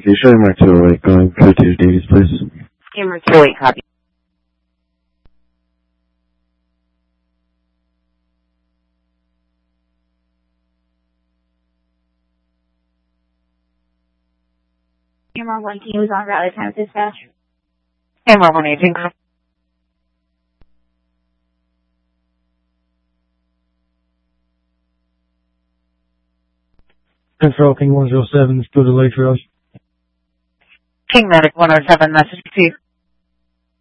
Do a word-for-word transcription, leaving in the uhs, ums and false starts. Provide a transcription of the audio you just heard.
Can you show me my two oh eight going code to duties, please? Camera two oh eight, copy. Camera one team was on route time dispatch. Camera one eighteen. Control King one oh seven, still delay trails. King Medic one oh seven, message received.